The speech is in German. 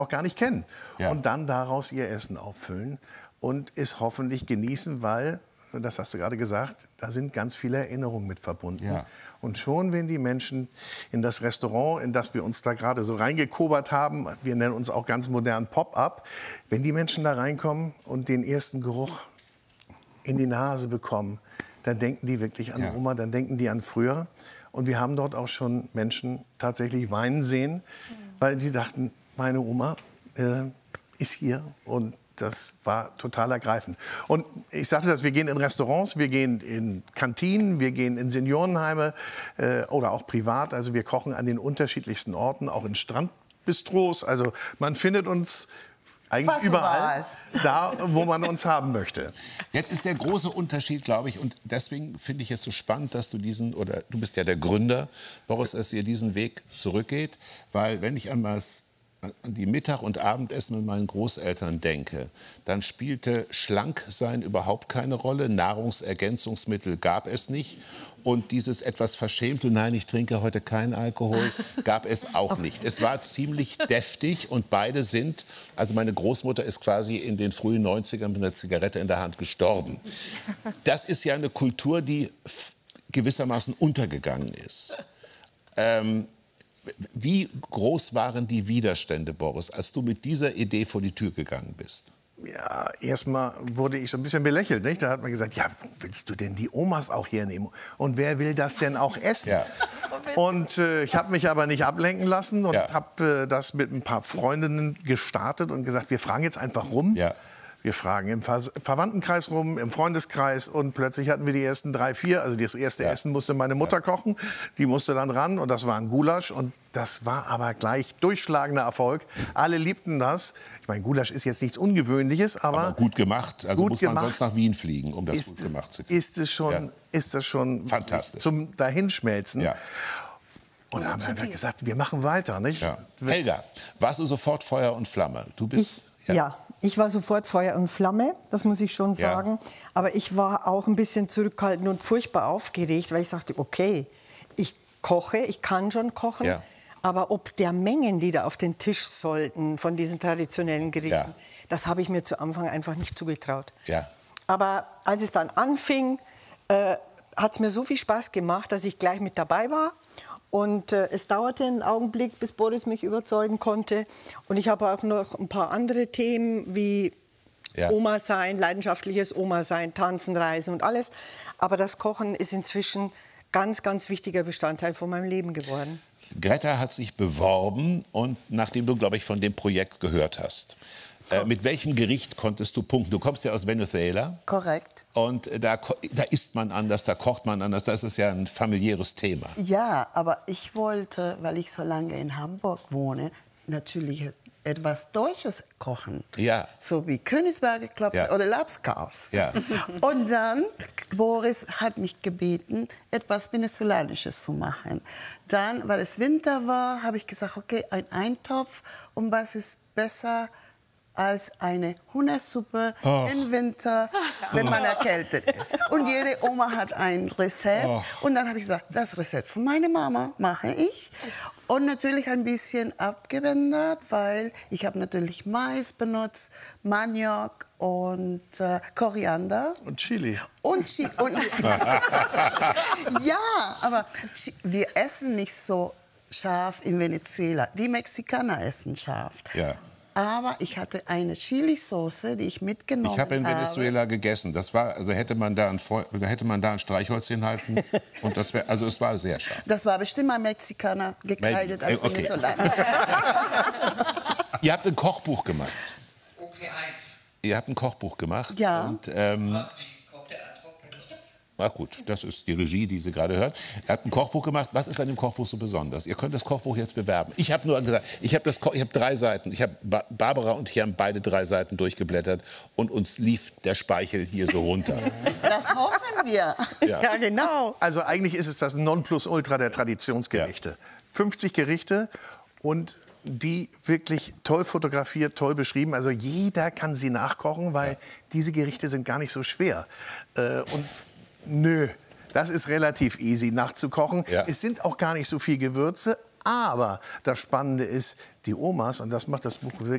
auch gar nicht kennen. Ja. Und dann daraus ihr Essen auffüllen und es hoffentlich genießen, weil, das hast du gerade gesagt, da sind ganz viele Erinnerungen mit verbunden. Ja. Und schon, wenn die Menschen in das Restaurant, in das wir uns da gerade so reingekobert haben, wir nennen uns auch ganz modern Pop-up, wenn die Menschen da reinkommen und den ersten Geruch in die Nase bekommen, dann denken die wirklich an Oma, dann denken die an früher. Und wir haben dort auch schon Menschen tatsächlich weinen sehen, weil die dachten, meine Oma ist hier. Und das war total ergreifend. Und ich sagte das, wir gehen in Restaurants, wir gehen in Kantinen, wir gehen in Seniorenheime oder auch privat. Also wir kochen an den unterschiedlichsten Orten, auch in Strandbistros. Also man findet uns eigentlich Fast überall, da, wo man uns haben möchte. Jetzt ist der große Unterschied, glaube ich, und deswegen finde ich es so spannend, dass du diesen, oder du bist ja der Gründer, Boris, dass ihr diesen Weg zurückgeht, weil wenn ich an die Mittag- und Abendessen mit meinen Großeltern denke, dann spielte Schlanksein überhaupt keine Rolle, Nahrungsergänzungsmittel gab es nicht und dieses etwas verschämte, nein, ich trinke heute keinen Alkohol, gab es auch nicht. Es war ziemlich deftig und beide sind, also meine Großmutter ist quasi in den frühen 90ern mit einer Zigarette in der Hand gestorben. Das ist ja eine Kultur, die gewissermaßen untergegangen ist. Wie groß waren die Widerstände, Boris, als du mit dieser Idee vor die Tür gegangen bist? Ja, erstmal wurde ich so ein bisschen belächelt. Nicht? Da hat man gesagt, ja, wo willst du denn die Omas auch hernehmen? Und wer will das denn auch essen? Ja. Und ich habe mich aber nicht ablenken lassen und habe das mit ein paar Freundinnen gestartet und gesagt, wir fragen jetzt einfach rum. Ja. Wir fragen im Verwandtenkreis rum, im Freundeskreis und plötzlich hatten wir die ersten 3, 4. Also das erste Essen musste meine Mutter kochen, die musste dann ran und das war ein Gulasch und das war aber gleich durchschlagender Erfolg. Alle liebten das. Ich meine, Gulasch ist jetzt nichts Ungewöhnliches, aber gut gemacht. Also gut muss man gemacht. sonst nach Wien fliegen, um das gut gemacht zu kriegen. Ist das schon fantastisch zum Dahinschmelzen. Ja. Und da haben wir einfach gesagt, wir machen weiter, nicht? Ja. Helga, warst du sofort Feuer und Flamme? Du bist ja, ich war sofort Feuer und Flamme, das muss ich schon sagen. Aber ich war auch ein bisschen zurückhaltend und furchtbar aufgeregt, weil ich sagte, okay, ich koche, ich kann schon kochen. Ja. Aber ob der Mengen, die da auf den Tisch sollten von diesen traditionellen Gerichten, das habe ich mir zu Anfang einfach nicht zugetraut. Ja. Aber als es dann anfing, hat es mir so viel Spaß gemacht, dass ich gleich mit dabei war. Und es dauerte einen Augenblick, bis Boris mich überzeugen konnte. Und ich habe auch noch ein paar andere Themen wie Oma sein, leidenschaftliches Oma sein, Tanzen, Reisen und alles. Aber das Kochen ist inzwischen ganz, ganz wichtiger Bestandteil von meinem Leben geworden. Greta hat sich beworben und nachdem du, glaube ich, von dem Projekt gehört hast, mit welchem Gericht konntest du punkten? Du kommst ja aus Venezuela. Korrekt. Und da isst man anders, da kocht man anders. Das ist ja ein familiäres Thema. Ja, aber ich wollte, weil ich so lange in Hamburg wohne, natürlich etwas Deutsches kochen. Ja. So wie Königsberger Klopse oder Labskaus. Ja. Und dann, Boris hat mich gebeten, etwas Venezolanisches zu machen. Dann, weil es Winter war, habe ich gesagt, okay, ein Eintopf. Und was ist besser als eine Hundesuppe im Winter, wenn man erkältet ist. Und jede Oma hat ein Rezept. Und dann habe ich gesagt, das Rezept von meiner Mama mache ich. Und natürlich ein bisschen abgewendet, weil ich habe natürlich Mais benutzt, Maniok und Koriander. Und Chili. Und Chili. Ja, aber wir essen nicht so scharf in Venezuela. Die Mexikaner essen scharf. Ja. Aber ich hatte eine Chili-Sauce, die ich mitgenommen habe. Ich habe in Venezuela gegessen. Das war, also hätte man da ein Streichholz hinhalten. Und das wär, also es war sehr scharf. Das war bestimmt mal Mexikaner gekleidet als Venezolaner. Ihr habt ein Kochbuch gemacht. Okay, 1. Ihr habt ein Kochbuch gemacht. Ja. Und, na gut, das ist die Regie, die Sie gerade hört. Er hat ein Kochbuch gemacht. Was ist an dem Kochbuch so besonders? Ihr könnt das Kochbuch jetzt bewerben. Ich habe nur gesagt, ich habe 3 Seiten. Ich habe Barbara und ich haben beide 3 Seiten durchgeblättert und uns lief der Speichel hier so runter. Das hoffen wir. Ja, genau. Also eigentlich ist es das Nonplusultra der Traditionsgerichte. 50 Gerichte und die wirklich toll fotografiert, toll beschrieben. Also jeder kann sie nachkochen, weil diese Gerichte sind gar nicht so schwer. Und nö, das ist relativ easy nachzukochen. Ja. Es sind auch gar nicht so viel Gewürze, aber das Spannende ist, die Omas, und das macht das Buch wirklich